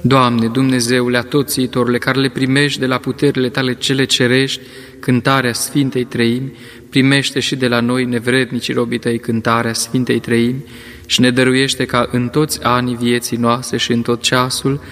Doamne, Dumnezeule atoțiitorule, care le primești de la puterile Tale cele cerești, cântarea Sfintei Treimi, primește și de la noi, nevrednici robii Tăi, cântarea Sfintei Treimi și ne dăruiește ca în toți anii vieții noastre și în tot ceasul